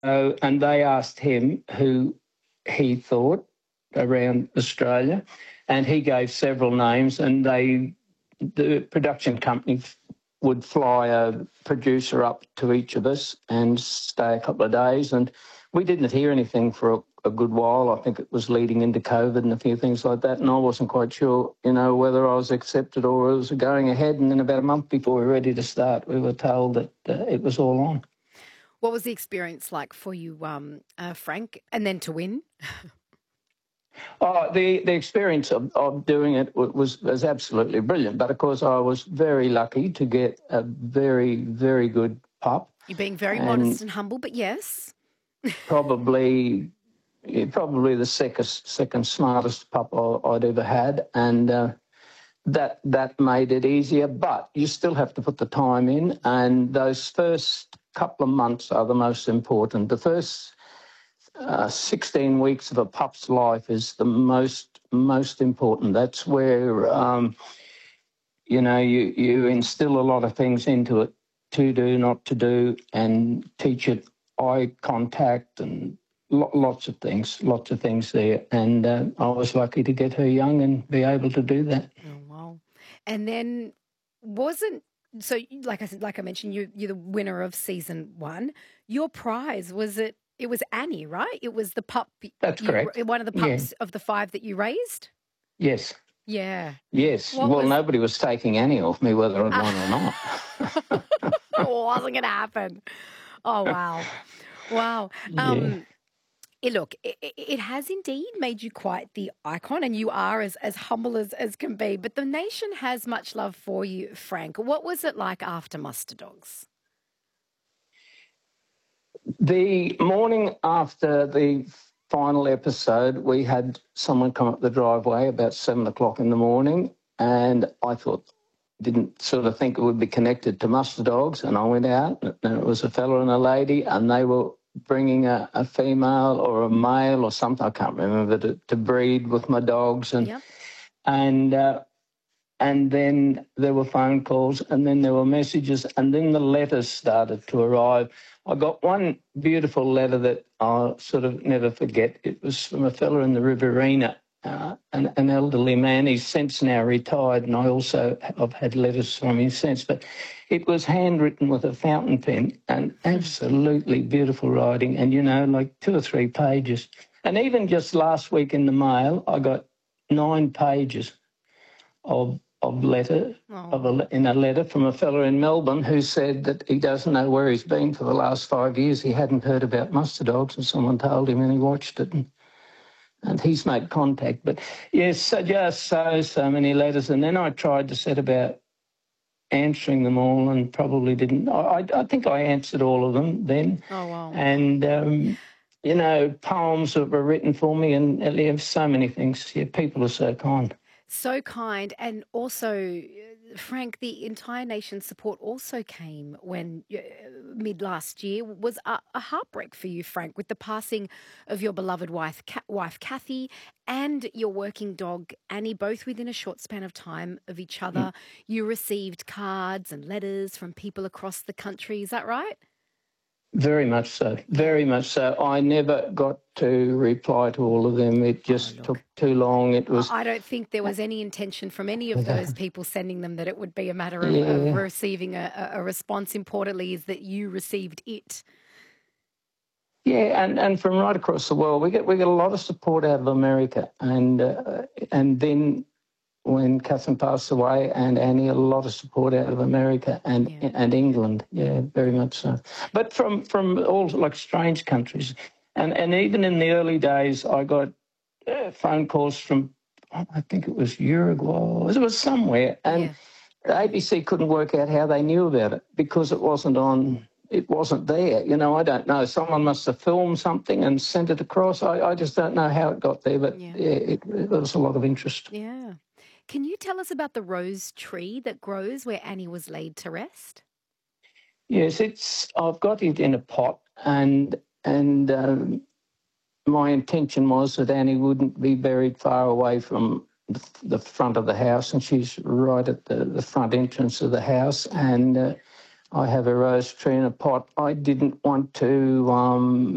and they asked him who he thought around Australia, and he gave several names, and the production company would fly a producer up to each of us and stay a couple of days, and we didn't hear anything for a good while. I think it was leading into COVID and a few things like that, and I wasn't quite sure, whether I was accepted or it was going ahead, and then about a month before we were ready to start, we were told that it was all on. What was the experience like for you, Frank, and then to win? Oh, the experience of doing it was absolutely brilliant. But, of course, I was very lucky to get a very, very good pup. You're being very modest and humble, but yes. Probably the second smartest pup I'd ever had. And that made it easier. But you still have to put the time in. And those first couple of months are the most important. The first 16 weeks of a pup's life is the most important. That's where, you instill a lot of things into it, to do, not to do, and teach it eye contact and lots of things there. And I was lucky to get her young and be able to do that. Oh, wow. And then so like I mentioned, you're the winner of season 1. Your prize it was Annie, right? It was the pup. That's correct. One of the pups of the 5 that you raised? Yes. Yeah. Yes. Nobody was taking Annie off me, whether I'd won or not. It wasn't going to happen. Oh, wow. Wow. Look, it has indeed made you quite the icon, and you are as humble as can be. But the nation has much love for you, Frank. What was it like after Muster Dogs? The morning after the final episode, we had someone come up the driveway about 7 o'clock in the morning, and I didn't sort of think it would be connected to Muster Dogs, and I went out, and it was a fella and a lady, and they were bringing a female or a male or something, I can't remember, to breed with my dogs, and then there were phone calls, and then there were messages, and then the letters started to arrive. I got one beautiful letter that I'll sort of never forget. It was from a fella in the Riverina, an elderly man. He's since now retired, and I've had letters from him since. But it was handwritten with a fountain pen and absolutely beautiful writing, and, like 2 or 3 pages. And even just last week in the mail, I got 9 pages of letter in a letter from a fella in Melbourne who said that he doesn't know where he's been for the last 5 years. He hadn't heard about Muster Dogs, and someone told him, and he watched it, and he's made contact. But yes, so many letters, and then I tried to set about answering them all, and probably didn't. I think I answered all of them then. Oh wow! And poems that were written for me, and so many things. Yeah, people are so kind. So kind. And also, Frank, the entire nation's support also came when mid last year was a heartbreak for you, Frank, with the passing of your beloved wife Kathy, and your working dog Annie, both within a short span of time of each other. You received cards and letters from people across the country. Is that right? Very much so. Very much so. I never got to reply to all of them. It just took too long. I don't think there was any intention from any of those people sending them that it would be a matter of receiving a response. Importantly, is that you received it. Yeah, and from right across the world, we get a lot of support out of America, and then when Catherine passed away, and Annie, a lot of support out of America and England. Yeah, very much so. But from all like strange countries, and even in the early days, I got phone calls from, I think it was Uruguay, it was somewhere, and ABC couldn't work out how they knew about it because it wasn't on. It wasn't there. I don't know. Someone must have filmed something and sent it across. I just don't know how it got there, but there was a lot of interest. Yeah. Can you tell us about the rose tree that grows where Annie was laid to rest? Yes, I've got it in a pot, and my intention was that Annie wouldn't be buried far away from the front of the house, and she's right at the front entrance of the house, and I have a rose tree in a pot. I didn't want to